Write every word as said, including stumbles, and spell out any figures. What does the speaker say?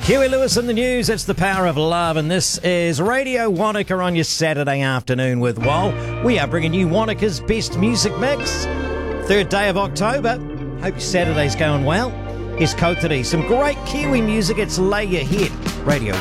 Huey Lewis in the news. It's the power of love, and this is Radio Wanaka on your Saturday afternoon with Wal. We are bringing you Wanaka's best music mix. Third day of October. Hope your Saturday's going well. Here's Kotiri, some great Kiwi music. It's Lay Your Head. Radio